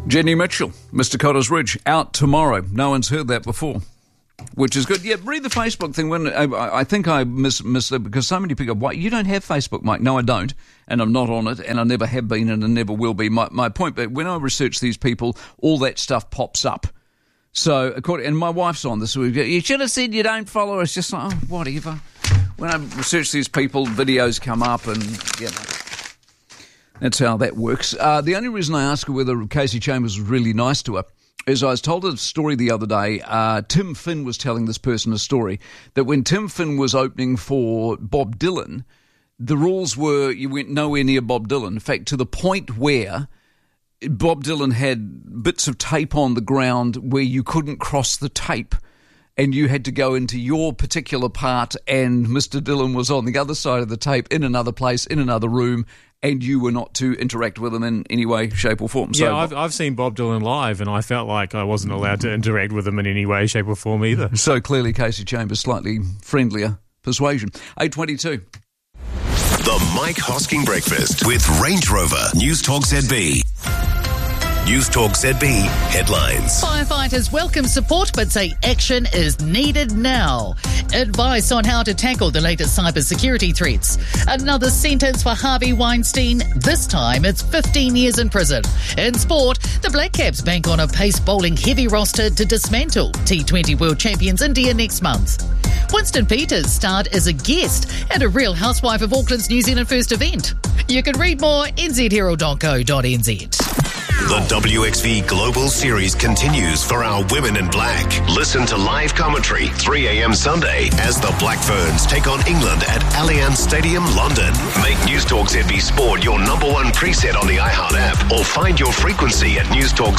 Jenny Mitchell, Mr. Cotter's Ridge, out tomorrow. No one's heard that before, which is good. Yeah, read the Facebook thing. When I think I missed it because so many people go, "Why you don't have Facebook, Mike?" No, I don't, and I'm not on it, and I never have been, and I never will be. My point, but when I research these people, all that stuff pops up. So, and my wife's on this. You should have said you don't follow us. Just like, oh, whatever. When I research these people, videos come up, and that's how that works. The only reason I ask her whether Casey Chambers was really nice to her is I was told a story the other day. Tim Finn was telling this person a story that when Tim Finn was opening for Bob Dylan, the rules were you went nowhere near Bob Dylan. In fact, to the point where Bob Dylan had bits of tape on the ground where you couldn't cross the tape. And you had to go into your particular part, and Mr. Dylan was on the other side of the tape, in another place, in another room, and you were not to interact with him in any way, shape or form. Yeah, so, I've seen Bob Dylan live, and I felt like I wasn't allowed to interact with him in any way, shape or form either. So clearly Casey Chambers, slightly friendlier persuasion. 8:22. The Mike Hosking Breakfast with Range Rover, News Talk ZB. News Talk ZB headlines. Firefighters welcome support but say action is needed now. Advice on how to tackle the latest cybersecurity threats. Another sentence for Harvey Weinstein. This time it's 15 years in prison. In sport, the Black Caps bank on a pace bowling heavy roster to dismantle T20 World Champions India next month. Winston Peters starred as a guest at a Real Housewife of Auckland's New Zealand first event. You can read more nzherald.co.nz. The WXV Global Series continues for our Women in Black. Listen to live commentary 3 a.m. Sunday as the Black Ferns take on England at Allianz Stadium, London. Make News Talk ZB Sport your number one preset on the iHeart app or find your frequency at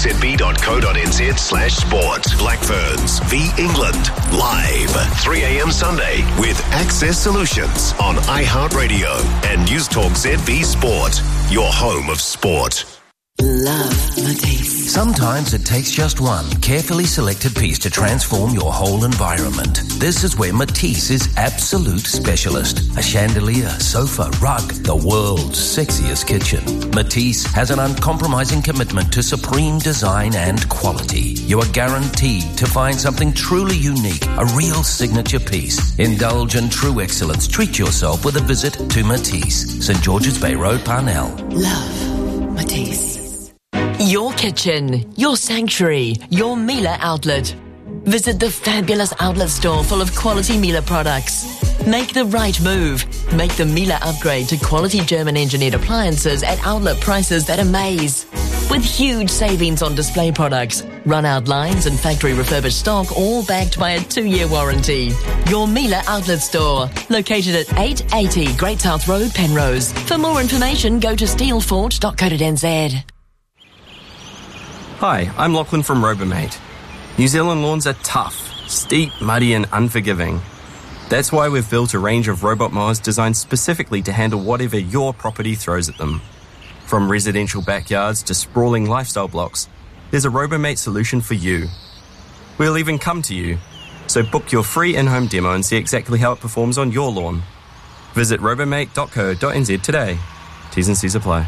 newstalkzb.co.nz/sport. Black Ferns v England live 3 a.m. Sunday with Access Solutions on iHeartRadio and News Talk ZB Sport, your home of sport. Love Matisse. Sometimes it takes just one carefully selected piece to transform your whole environment. This is where Matisse is absolute specialist. A chandelier, sofa, rug, the world's sexiest kitchen. Matisse has an uncompromising commitment to supreme design and quality. You are guaranteed to find something truly unique, a real signature piece. Indulge in true excellence. Treat yourself with a visit to Matisse, St. George's Bay Road, Parnell. Love Matisse. Your kitchen, your sanctuary, your Miele outlet. Visit the fabulous outlet store full of quality Miele products. Make the right move. Make the Miele upgrade to quality German engineered appliances at outlet prices that amaze. With huge savings on display products, run-out lines and factory refurbished stock, all backed by a 2-year warranty. Your Miele outlet store, located at 880 Great South Road, Penrose. For more information, go to steelfort.co.nz. Hi, I'm Lachlan from Robomate. New Zealand lawns are tough, steep, muddy and unforgiving. That's why we've built a range of robot mowers designed specifically to handle whatever your property throws at them. From residential backyards to sprawling lifestyle blocks, there's a Robomate solution for you. We'll even come to you, so book your free in-home demo and see exactly how it performs on your lawn. Visit robomate.co.nz today. T's and C's apply.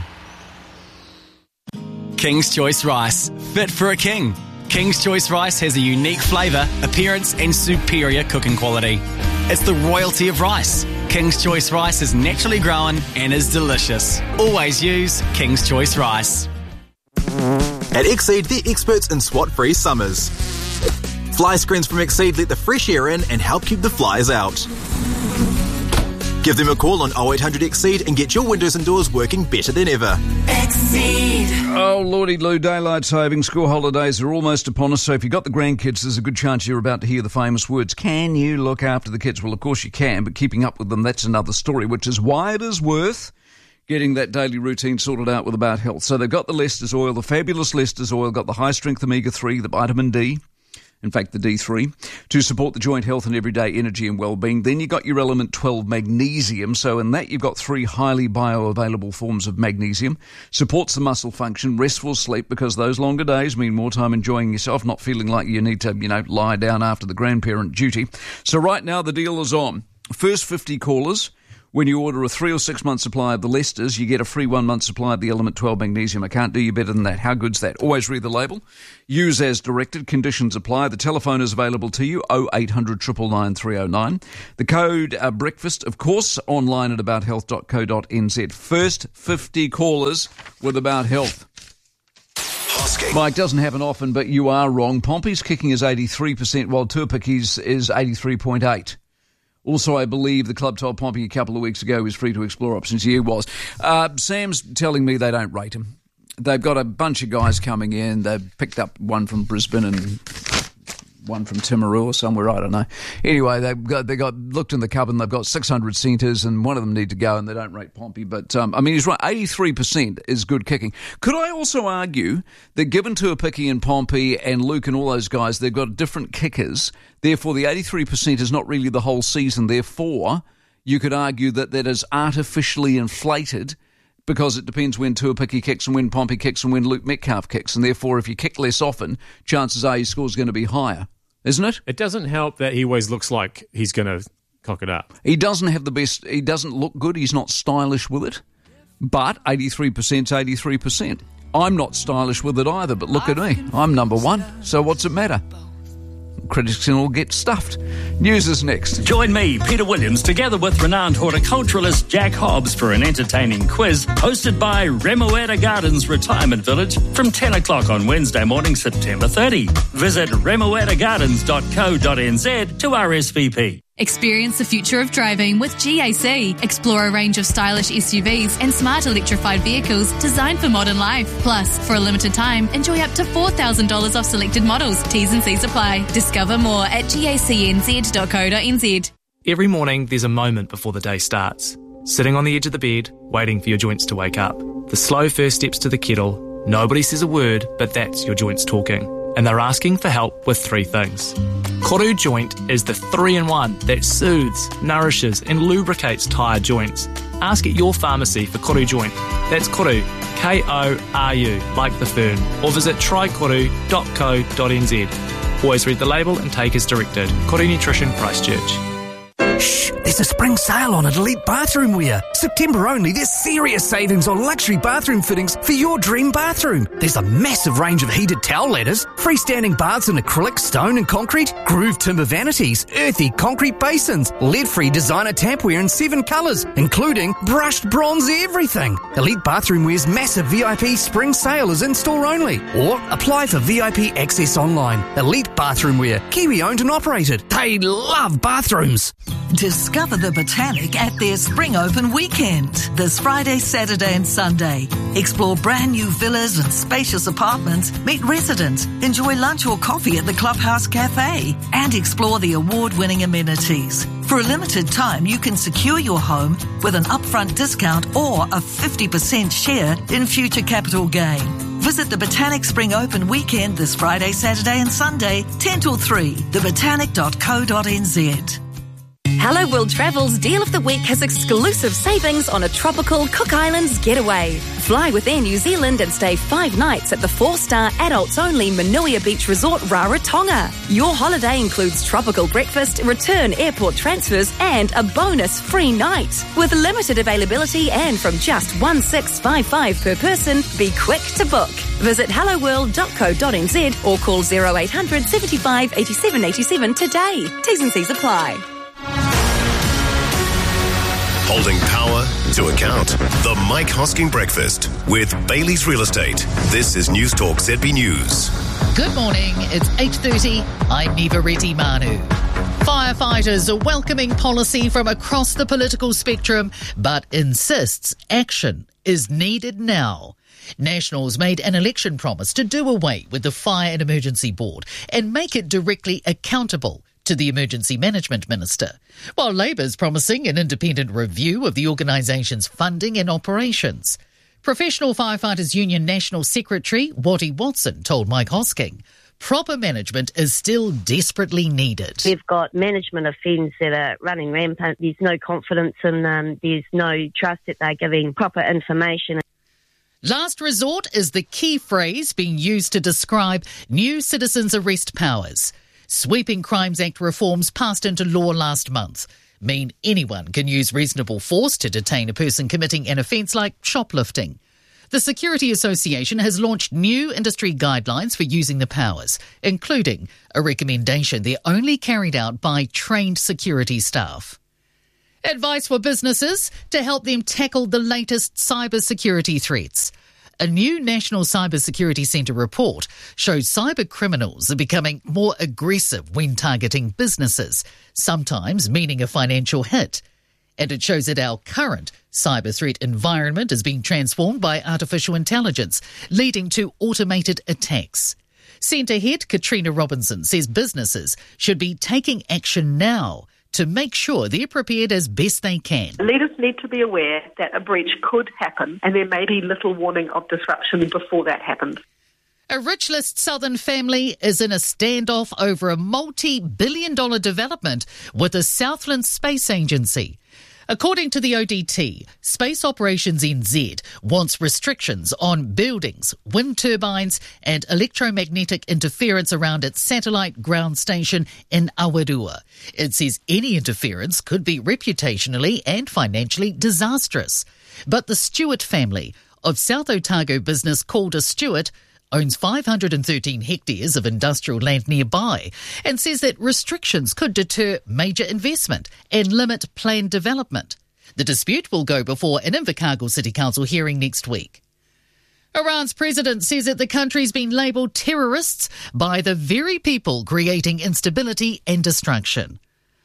King's Choice Rice, fit for a king. King's Choice Rice has a unique flavour, appearance and superior cooking quality. It's the royalty of rice. King's Choice Rice is naturally grown and is delicious. Always use King's Choice Rice. At Exceed, they're experts in SWAT-free summers. Fly screens from Exceed let the fresh air in and help keep the flies out. Give them a call on 0800 Exceed and get your windows and doors working better than ever. Exceed. Oh, lordy loo, daylight saving, school holidays are almost upon us, so if you've got the grandkids, there's a good chance you're about to hear the famous words, can you look after the kids? Well, of course you can, but keeping up with them, that's another story, which is why it is worth getting that daily routine sorted out with About Health. So they've got the Lester's Oil, the fabulous Lester's Oil, got the high-strength omega-3, the vitamin D, in fact, the D3, to support the joint health and everyday energy and well-being. Then you've got your Element 12 magnesium. So in that, you've got 3 highly bioavailable forms of magnesium. Supports the muscle function, restful sleep, because those longer days mean more time enjoying yourself, not feeling like you need to, lie down after the grandparent duty. So right now, the deal is on. First 50 callers When you order a 3 or 6 month supply of the Leicesters, you get a free 1 month supply of the Element 12 Magnesium. I can't do you better than that. How good's that? Always read the label. Use as directed. Conditions apply. The telephone is available to you, 0800 999 309. The code breakfast, of course, online at abouthealth.co.nz. First 50 callers with About Health. Mike, doesn't happen often, but you are wrong. Pompey's kicking is 83%, while Tuapiki's is 83.8%. Also, I believe the club told Pompey a couple of weeks ago he was free to explore options. He was. Sam's telling me they don't rate him. They've got a bunch of guys coming in. They've picked up one from Brisbane and one from Timaru or somewhere, I don't know. Anyway, they got looked in the cupboard and they've got 600 centres and one of them need to go and they don't rate Pompey. But, he's right, 83% is good kicking. Could I also argue that given Tuapiki and Pompey and Luke and all those guys, they've got different kickers, therefore the 83% is not really the whole season, therefore you could argue that is artificially inflated because it depends when Tuapiki kicks and when Pompey kicks and when Luke Metcalf kicks, and therefore if you kick less often, chances are your score's going to be higher. Isn't it? It doesn't help that he always looks like he's going to cock it up. He doesn't have the best, he doesn't look good, he's not stylish with it, but 83%'s 83%. I'm not stylish with it either, but look at me. I'm number one, so what's it matter? Critics can all get stuffed. News is next. Join me, Peter Williams, together with renowned horticulturalist Jack Hobbs for an entertaining quiz hosted by Remoeta Gardens Retirement Village from 10 o'clock on Wednesday morning, September 30. Visit remoetagardens.co.nz to RSVP. Experience the future of driving with GAC. Explore a range of stylish SUVs and smart electrified vehicles designed for modern life. Plus, for a limited time, enjoy up to $4,000 off selected models. T's and C's apply. Discover more at gacnz.co.nz. Every morning, there's a moment before the day starts. Sitting on the edge of the bed, waiting for your joints to wake up. The slow first steps to the kettle. Nobody says a word, but that's your joints talking. And they're asking for help with 3 things. Koru Joint is the 3-in-1 that soothes, nourishes and lubricates tired joints. Ask at your pharmacy for Koru Joint. That's Koru, K-O-R-U, like the fern. Or visit trykoru.co.nz. Always read the label and take as directed. Koru Nutrition, Christchurch. Shh, there's a spring sale on at Elite Bathroom Wear. September only, there's serious savings on luxury bathroom fittings for your dream bathroom. There's a massive range of heated towel ladders, freestanding baths in acrylic, stone and concrete, grooved timber vanities, earthy concrete basins, lead-free designer tapware in 7 colours, including brushed bronze everything. Elite Bathroom Wear's massive VIP spring sale is in-store only. Or apply for VIP access online. Elite Bathroom Wear, Kiwi owned and operated. They love bathrooms. Discover the Botanic at their Spring Open weekend, this Friday, Saturday and Sunday. Explore brand new villas and spacious apartments, meet residents, enjoy lunch or coffee at the Clubhouse Cafe, and explore the award-winning amenities. For a limited time, you can secure your home with an upfront discount or a 50% share in future capital gain. Visit the Botanic Spring Open weekend this Friday, Saturday and Sunday, 10 till 3, thebotanic.co.nz. Hello World Travel's Deal of the Week has exclusive savings on a tropical Cook Islands getaway. Fly with Air New Zealand and stay 5 nights at the 4-star adults-only Manuia Beach Resort Rarotonga. Your holiday includes tropical breakfast, return airport transfers and a bonus free night. With limited availability and from just $1,655 per person, be quick to book. Visit helloworld.co.nz or call 0800 75 87 87 today. T's and C's apply. Holding power to account. The Mike Hosking Breakfast with Bailey's Real Estate. This is News Talk ZB News. Good morning. It's 8:30. I'm Neva Reddy Manu. Firefighters are welcoming policy from across the political spectrum, but insists action is needed now. Nationals made an election promise to do away with the Fire and Emergency Board and make it directly accountable to the Emergency Management Minister, while Labour's promising an independent review of the organisation's funding and operations. Professional Firefighters Union National Secretary Waddy Watson told Mike Hosking proper management is still desperately needed. We've got management of FENZ that are running rampant. There's no confidence in them. There's no trust that they're giving proper information. Last resort is the key phrase being used to describe new citizens' arrest powers. Sweeping Crimes Act reforms passed into law last month. mean anyone can use reasonable force to detain a person committing an offence like shoplifting. The Security Association has launched new industry guidelines for using the powers, including a recommendation they're only carried out by trained security staff. Advice for businesses to help them tackle the latest cybersecurity threats. A new National Cybersecurity Centre report shows cyber criminals are becoming more aggressive when targeting businesses, sometimes meaning a financial hit. And it shows that our current cyber threat environment is being transformed by artificial intelligence, leading to automated attacks. Centre head Katrina Robinson says businesses should be taking action now to make sure they're prepared as best they can. Leaders need to be aware that a breach could happen and there may be little warning of disruption before that happens. A Richlist Southern family is in a standoff over a multi-billion-dollar development with the Southland Space Agency. According to the ODT, Space Operations NZ wants restrictions on buildings, wind turbines and electromagnetic interference around its satellite ground station in Awarua. It says any interference could be reputationally and financially disastrous. But the Stewart family of South Otago business Calder Stewart owns 513 hectares of industrial land nearby and says that restrictions could deter major investment and limit planned development. The dispute will go before an Invercargill City Council hearing next week. Iran's president says that the country's been labelled terrorists by the very people creating instability and destruction.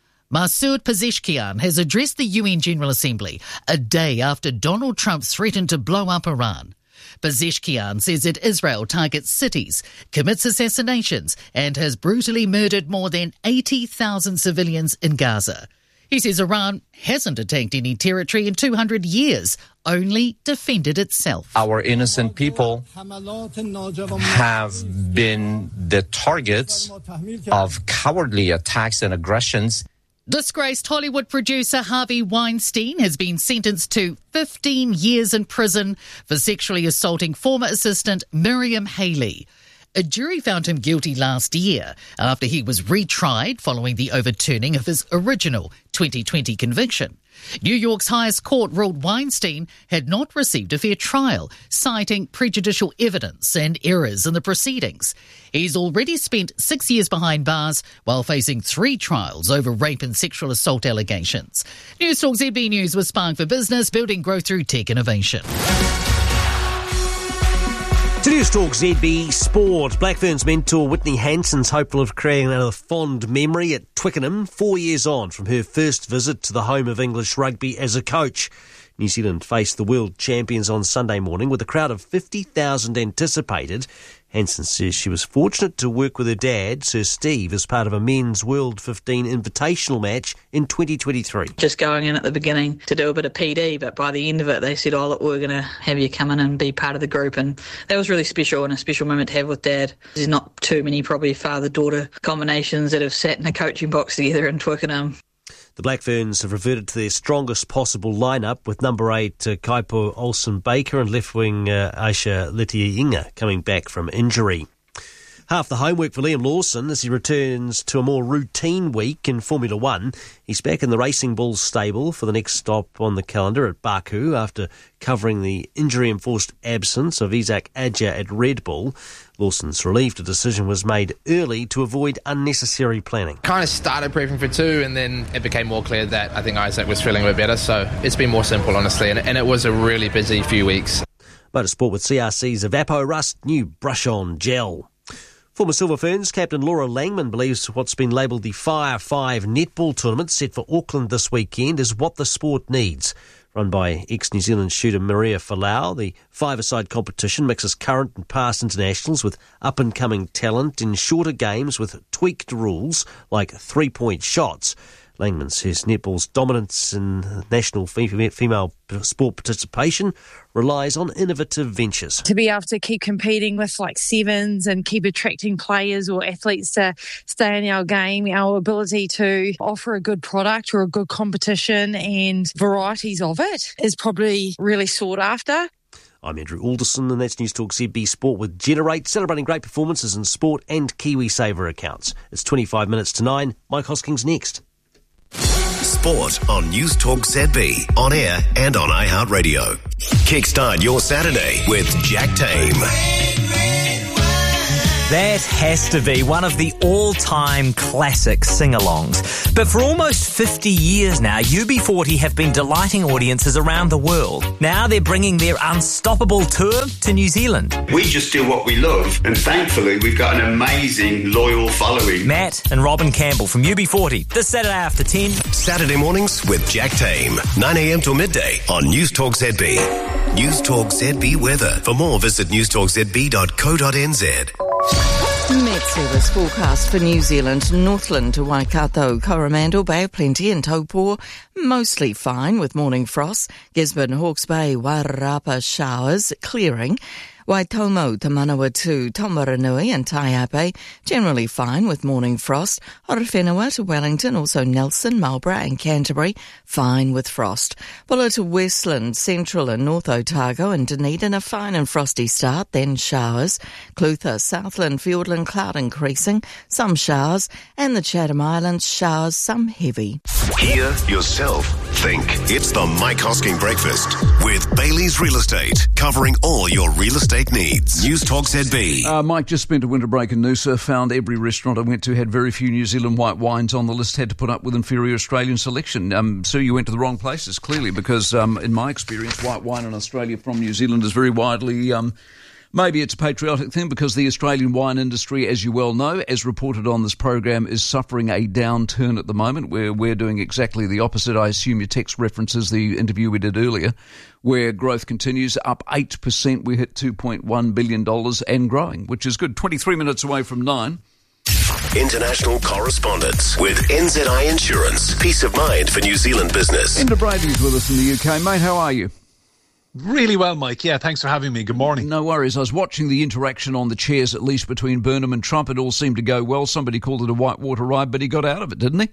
Masoud Pezeshkian has addressed the UN General Assembly a day after Donald Trump threatened to blow up Iran. Pezeshkian says that Israel targets cities, commits assassinations and has brutally murdered more than 80,000 civilians in Gaza. He says Iran hasn't attacked any territory in 200 years, only defended itself. Our innocent people have been the targets of cowardly attacks and aggressions. Disgraced Hollywood producer Harvey Weinstein has been sentenced to 15 years in prison for sexually assaulting former assistant Miriam Haley. A jury found him guilty last year after he was retried following the overturning of his original 2020 conviction. New York's highest court ruled Weinstein had not received a fair trial, citing prejudicial evidence and errors in the proceedings. He's already spent 6 years behind bars while facing 3 trials over rape and sexual assault allegations. Newstalk ZB News with Spark for Business, building growth through tech innovation. To Newstalk ZB Sport, Black Ferns mentor Whitney Hanson's hopeful of creating another fond memory at Twickenham 4 years on from her first visit to the home of English rugby as a coach. New Zealand faced the world champions on Sunday morning with a crowd of 50,000 anticipated. Hanson says she was fortunate to work with her dad, Sir Steve, as part of a men's World 15 invitational match in 2023. Just going in at the beginning to do a bit of PD, but by the end of it they said, oh, look, we're going to have you come in and be part of the group, and that was really special and a special moment to have with Dad. There's not too many probably father-daughter combinations that have sat in a coaching box together in Twickenham. The Black Ferns have reverted to their strongest possible lineup with number 8 Kaipo Olsen-Baker and left wing Aisha Letiinga coming back from injury. Half the homework for Liam Lawson as he returns to a more routine week in Formula One. He's back in the Racing Bulls stable for the next stop on the calendar at Baku after covering the injury-enforced absence of Isaac Adja at Red Bull. Lawson's relieved a decision was made early to avoid unnecessary planning. Kind of started prepping for 2 and then it became more clear that I think Isaac was feeling a bit better, so it's been more simple, honestly, and it was a really busy few weeks. Motorsport with CRC's Evapo Rust new brush-on gel. Former Silver Ferns captain Laura Langman believes what's been labelled the Fire 5 netball tournament set for Auckland this weekend is what the sport needs. Run by ex-New Zealand shooter Maria Falau, the five-a-side competition mixes current and past internationals with up-and-coming talent in shorter games with tweaked rules like three-point shots. Langman says netball's dominance in national female sport participation relies on innovative ventures. To be able to keep competing with like sevens and keep attracting players or athletes to stay in our game, our ability to offer a good product or a good competition and varieties of it is probably really sought after. I'm Andrew Alderson and that's Newstalk ZB Sport with Generate, celebrating great performances in sport and KiwiSaver accounts. It's 25 minutes to 9. Mike Hoskins next. sport on News Talk ZB, on air and on iHeartRadio. Kickstart your Saturday with Jack Tame. That has to be one of the all-time classic sing-alongs. But for almost 50 years now, UB40 have been delighting audiences around the world. Now they're bringing their unstoppable tour to New Zealand. We just do what we love, and thankfully we've got an amazing, loyal following. Matt and Robin Campbell from UB40, this Saturday after 10. Saturday mornings with Jack Tame, 9 a.m. till midday on News Talk ZB. News Talk ZB weather. For more, visit newstalkzb.co.nz. Met Service forecast for New Zealand, Northland to Waikato, Coromandel, Bay of Plenty and Taupo, mostly fine with morning frost. Gisborne, Hawke's Bay, Wairarapa showers, clearing. Waitomo to Manawatu, Tomaranui and Taiape, generally fine with morning frost. Horowhenua to Wellington, also Nelson, Marlborough and Canterbury, fine with frost. Bulla to Westland, Central and North Otago and Dunedin, a fine and frosty start, then showers. Clutha, Southland, Fiordland, cloud increasing, some showers. And the Chatham Islands, showers, some heavy. Hear yourself think. It's the Mike Hosking Breakfast with Bailey's Real Estate, covering all your real estate needs. News Talk ZB. Mike just spent a winter break in Noosa, found every restaurant I went to had very few New Zealand white wines on the list, had to put up with inferior Australian selection. So you went to the wrong places, clearly, because in my experience, white wine in Australia from New Zealand is very widely... Maybe it's a patriotic thing because the Australian wine industry, as you well know, as reported on this program, is suffering a downturn at the moment where we're doing exactly the opposite. I assume your text references the interview we did earlier, where growth continues up 8%. We hit $2.1 billion and growing, which is good. 23 minutes away from 9. International correspondence with NZI Insurance. Peace of mind for New Zealand business. Enda Brady's with us in the UK. Mate, how are you? Really well, Mike. Yeah, thanks for having me. Good morning. No worries. I was watching the interaction on the chairs, at least between Burnham and Trump. It all seemed to go well. Somebody called it a whitewater ride, but he got out of it, didn't he?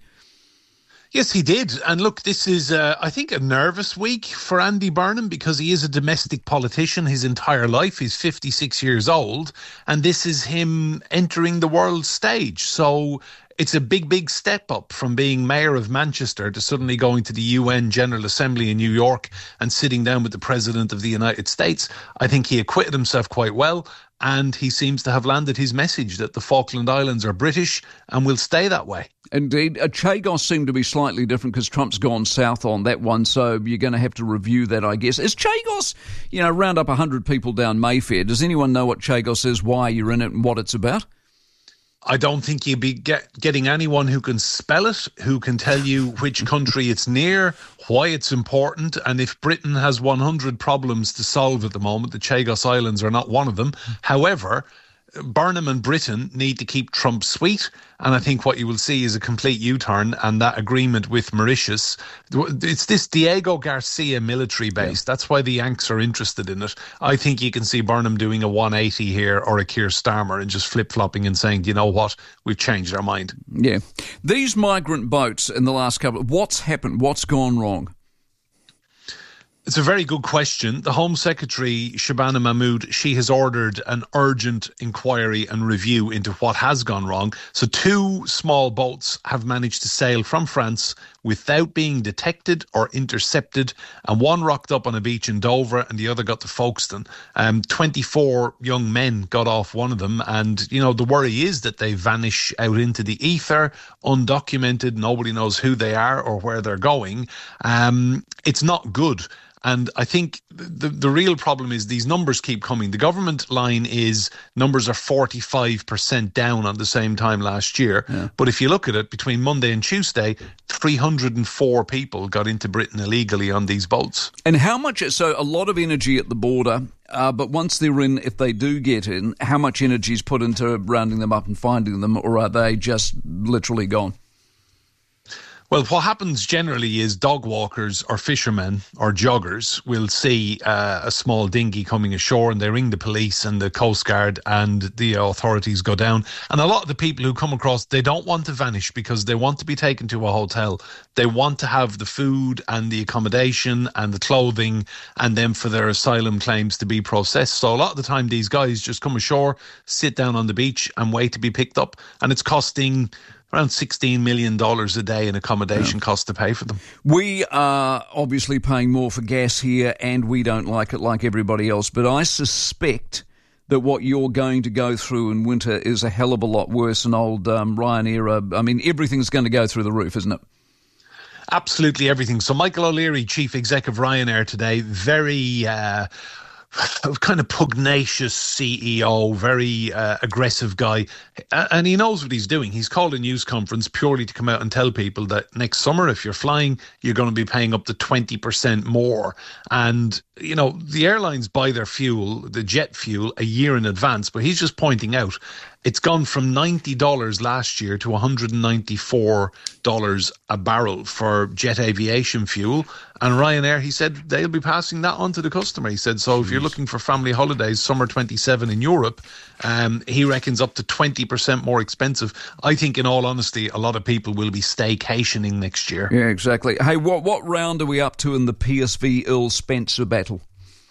Yes, he did. And look, this is, I think, a nervous week for Andy Burnham because he is a domestic politician his entire life. He's 56 years old, and this is him entering the world stage. So it's a big, big step up from being mayor of Manchester to suddenly going to the UN General Assembly in New York and sitting down with the President of the United States. I think he acquitted himself quite well, and he seems to have landed his message that the Falkland Islands are British and will stay that way. Indeed. Chagos seemed to be slightly different because Trump's gone south on that one, so you're going to have to review that, I guess. Is Chagos, round up 100 people down Mayfair, does anyone know what Chagos is, why you're in it and what it's about? I don't think you'd be getting anyone who can spell it, who can tell you which country it's near, why it's important, and if Britain has 100 problems to solve at the moment, the Chagos Islands are not one of them. However, Burnham and Britain need to keep Trump sweet, and I think what you will see is a complete U-turn and that agreement with Mauritius. It's this Diego Garcia military base. Yeah. That's why the Yanks are interested in it. I think you can see Burnham doing a 180 here or a Keir Starmer and just flip-flopping and saying, you know what, we've changed our mind. Yeah. These migrant boats in the last couple, what's happened? What's gone wrong? It's a very good question. The Home Secretary, Shabana Mahmood, she has ordered an urgent inquiry and review into what has gone wrong. So 2 small boats have managed to sail from France without being detected or intercepted, and one rocked up on a beach in Dover and the other got to Folkestone. 24 young men got off one of them, and, the worry is that they vanish out into the ether, undocumented, nobody knows who they are or where they're going. It's not good. And I think the real problem is these numbers keep coming. The government line is numbers are 45% down on the same time last year. Yeah. But if you look at it, between Monday and Tuesday, 304 people got into Britain illegally on these boats. And how much? So a lot of energy at the border. But once they're in, if they do get in, how much energy is put into rounding them up and finding them, or are they just literally gone? Well, what happens generally is dog walkers or fishermen or joggers will see a small dinghy coming ashore and they ring the police and the Coast Guard and the authorities go down. And a lot of the people who come across, they don't want to vanish because they want to be taken to a hotel. They want to have the food and the accommodation and the clothing and then for their asylum claims to be processed. So a lot of the time these guys just come ashore, sit down on the beach and wait to be picked up. And it's costing around $16 million a day in accommodation costs to pay for them. We are obviously paying more for gas here, and we don't like it like everybody else, but I suspect that what you're going to go through in winter is a hell of a lot worse than old Ryanair. I mean, everything's going to go through the roof, isn't it? Absolutely everything. So Michael O'Leary, Chief Exec of Ryanair today, very kind of pugnacious CEO, very aggressive guy, and he knows what he's doing. He's called a news conference purely to come out and tell people that next summer, if you're flying, you're going to be paying up to 20% more. And, you know, the airlines buy their fuel, the jet fuel, a year in advance, but he's just pointing out it's gone from $90 last year to $194 a barrel for jet aviation fuel. And Ryanair, he said, they'll be passing that on to the customer. He said, so if you're looking for family holidays, summer 27 in Europe, he reckons up to 20% more expensive. I think, in all honesty, a lot of people will be staycationing next year. Yeah, exactly. Hey, what round are we up to in the PSV Earl Spencer battle?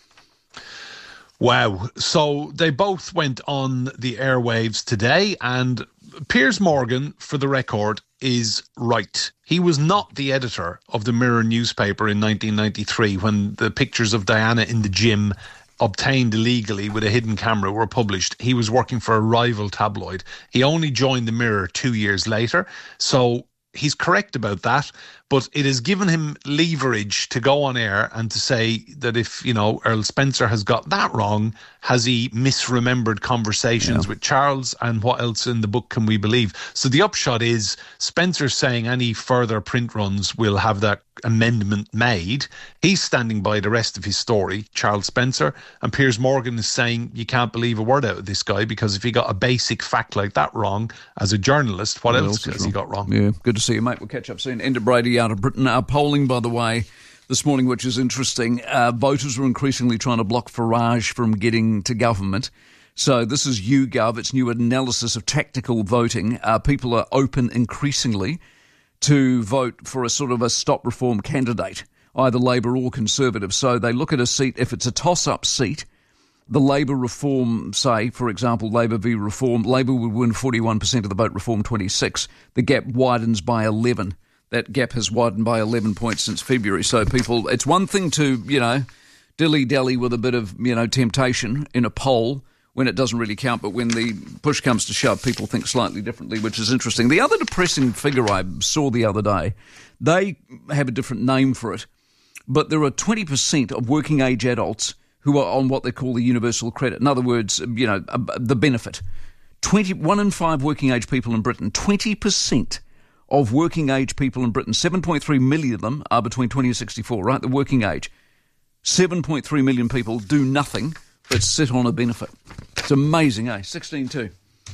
Wow. So they both went on the airwaves today, and Piers Morgan, for the record, is right. He was not the editor of the Mirror newspaper in 1993 when the pictures of Diana in the gym obtained illegally with a hidden camera were published. He was working for a rival tabloid. He only joined the Mirror 2 years later. So he's correct about that, but it has given him leverage to go on air and to say that if, you know, Earl Spencer has got that wrong, has he misremembered conversations with Charles, and what else in the book can we believe? So the upshot is Spencer's saying any further print runs will have that amendment made. He's standing by the rest of his story, Charles Spencer, and Piers Morgan is saying you can't believe a word out of this guy, because if he got a basic fact like that wrong as a journalist, what else has he got wrong? Yeah, good to see you, mate. We'll catch up soon. Enda Brady out of Britain. Polling, by the way, this morning, which is interesting. Voters are increasingly trying to block Farage from getting to government. So this is YouGov, its new analysis of tactical voting. People are open increasingly to vote for a sort of a stop reform candidate, either Labor or Conservative. So they look at a seat, if it's a toss-up seat, the Labor reform, say, for example, Labor v Reform, Labor would win 41% of the vote, Reform 26. The gap widens by 11. That gap has widened by 11 points since February. So people, it's one thing to, you know, dilly-dally with a bit of, you know, temptation in a poll when it doesn't really count, but when the push comes to shove, people think slightly differently, which is interesting. The other depressing figure I saw the other day, they have a different name for it, but there are 20% of working age adults who are on what they call the universal credit. In other words, you know, the benefit. 1 in 5 working age people in Britain, 20% of working age people in Britain, 7.3 million of them are between 20 and 64, right? The working age. 7.3 million people do nothing but sit on a benefit. It's amazing, eh? 16.2.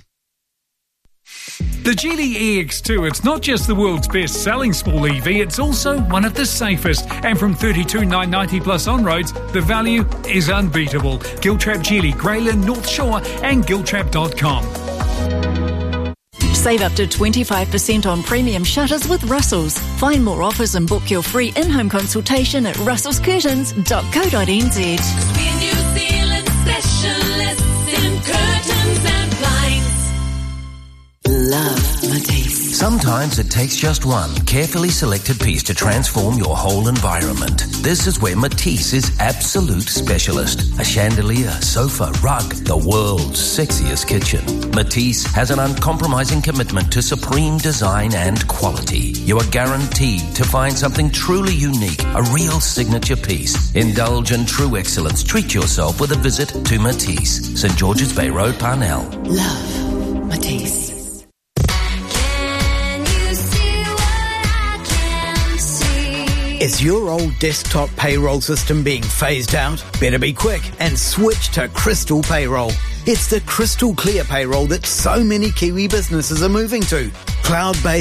The Geely EX2, it's not just the world's best-selling small EV, it's also one of the safest. And from $32,990 plus on roads, the value is unbeatable. Giltrap Geely, Greyland, North Shore and Giltrap.com. Save up to 25% on premium shutters with Russell's. Find more offers and book your free in-home consultation at russellscurtains.co.nz. We're New Zealand specialists in curtains and blinds. Love Matisse. Sometimes it takes just one carefully selected piece to transform your whole environment. This is where Matisse is absolute specialist. A chandelier, sofa, rug, the world's sexiest kitchen. Matisse has an uncompromising commitment to supreme design and quality. You are guaranteed to find something truly unique, a real signature piece. Indulge in true excellence. Treat yourself with a visit to Matisse, St. George's Bay Road, Parnell. Love Matisse. Is your old desktop payroll system being phased out? Better be quick and switch to Crystal Payroll. It's the crystal clear payroll that so many Kiwi businesses are moving to. Cloud-based